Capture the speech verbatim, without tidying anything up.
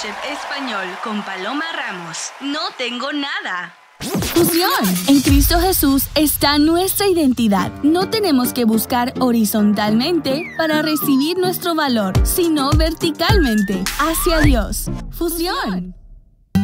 MasterChef Español con Paloma Ramos. No tengo nada. Fusión. En Cristo Jesús está nuestra identidad. No tenemos que buscar horizontalmente para recibir nuestro valor, sino verticalmente, hacia Dios. Fusión.